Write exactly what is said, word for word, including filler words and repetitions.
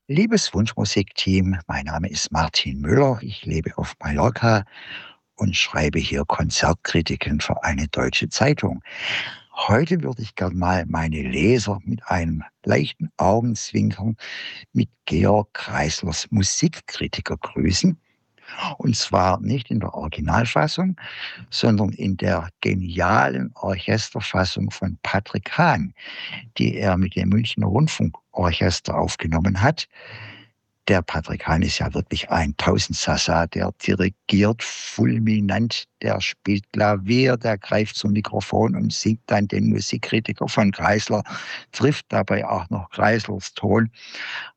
Liebes Wunschmusikteam, mein Name ist Martin Müller. Ich lebe auf Mallorca und schreibe hier Konzertkritiken für eine deutsche Zeitung. Heute würde ich gern mal meine Leser mit einem leichten Augenzwinkern mit Georg Kreislers Musikkritiker grüßen. Und zwar nicht in der Originalfassung, sondern in der genialen Orchesterfassung von Patrick Hahn, die er mit dem Münchner Rundfunkorchester aufgenommen hat. Der Patrick Hahn ist ja wirklich ein Tausendsassa, der dirigiert fulminant, der spielt Klavier, der greift zum Mikrofon und singt dann den Musikkritiker von Kreisler, trifft dabei auch noch Kreislers Ton.